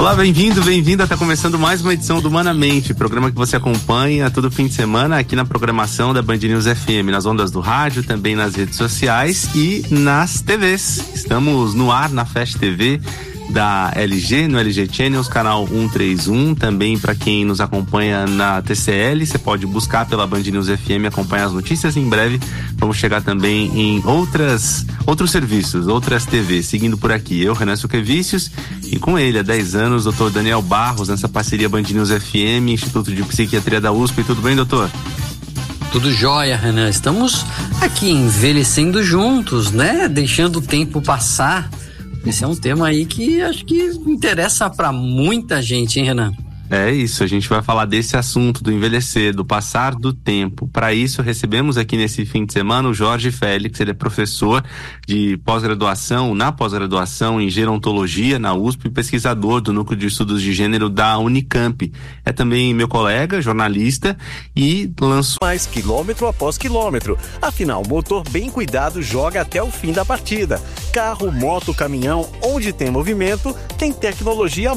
Olá, bem-vindo, tá começando mais uma edição do Humanamente, programa que você acompanha todo fim de semana aqui na programação da Band News FM, nas ondas do rádio, também nas redes sociais e nas TVs. Estamos no ar na Fast TV da LG, no LG Channels, canal 131, também para quem nos acompanha na TCL, você pode buscar pela Band News FM, acompanhar as notícias. Em breve vamos chegar também em outros serviços, outras TVs, seguindo por aqui, eu, Renan Suquevicius, e com ele há 10 anos, Dr. Daniel Barros, nessa parceria Band News FM, Instituto de Psiquiatria da USP. Tudo bem, doutor? Tudo jóia, Renan. Estamos aqui envelhecendo juntos, né? Deixando o tempo passar. Esse é um tema aí que acho que interessa para muita gente, hein, Renan? É isso, a gente vai falar desse assunto do envelhecer, do passar do tempo. Para isso, recebemos aqui nesse fim de semana o Jorge Félix. Ele é professor de pós-graduação, em gerontologia na USP, pesquisador do Núcleo de Estudos de Gênero da Unicamp. É também meu colega, jornalista, e lançou mais quilômetro após quilômetro. Afinal, motor bem cuidado joga até o fim da partida. Carro, moto, caminhão, onde tem movimento, tem tecnologia